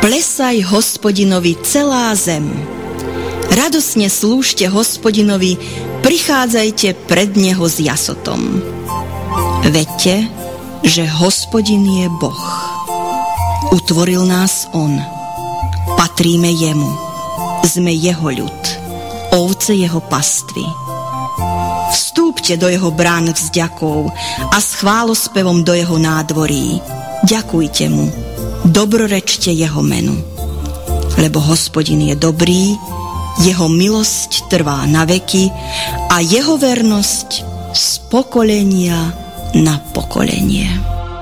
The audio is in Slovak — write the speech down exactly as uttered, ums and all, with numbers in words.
Plesaj Hospodinovi celá zem. Radosne slúžte Hospodinovi, prichádzajte pred neho s jasotom. Veďte, že Hospodin je Boh. Utvoril nás on. Patríme jemu. Sme jeho ľud, ovce jeho pastvy. Vstúpte do jeho brán vzďakov a s chválospevom do jeho nádvorí. Ďakujte mu, dobrorečte jeho menu. Lebo Hospodin je dobrý, jeho milosť trvá na veky a jeho vernosť z pokolenia na pokolenie.